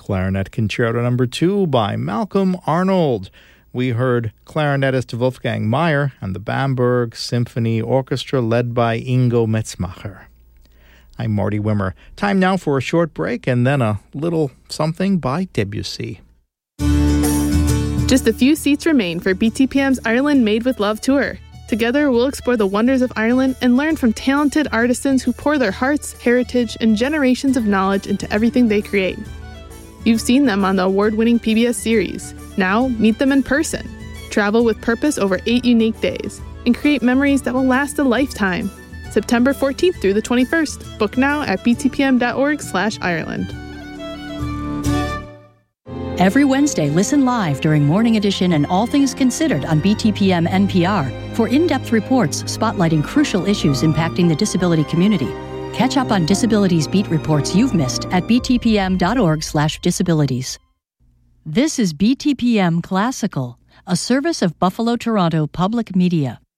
Clarinet Concerto No. 2 by Malcolm Arnold. We heard clarinetist Wolfgang Mayer and the Bamberg Symphony Orchestra led by Ingo Metzmacher. I'm Marty Wimmer. Time now for a short break and then a little something by Debussy. Just a few seats remain for BTPM's Ireland Made with Love tour. Together, we'll explore the wonders of Ireland and learn from talented artisans who pour their hearts, heritage, and generations of knowledge into everything they create. You've seen them on the award-winning PBS series. Now, meet them in person. Travel with purpose over 8 unique days and create memories that will last a lifetime. September 14th through the 21st. Book now at btpm.org/Ireland. Every Wednesday, listen live during Morning Edition and All Things Considered on BTPM NPR for in-depth reports spotlighting crucial issues impacting the disability community. Catch up on disabilities beat reports you've missed at btpm.org/disabilities. This is BTPM Classical, a service of Buffalo Toronto Public Media.